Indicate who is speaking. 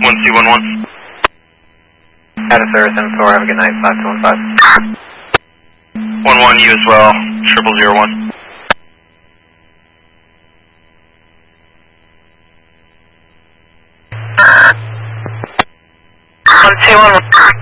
Speaker 1: 1C11.
Speaker 2: Had a service in 4, have a good night, 5215.
Speaker 1: 11, you as well, 0001.
Speaker 2: One, two, one.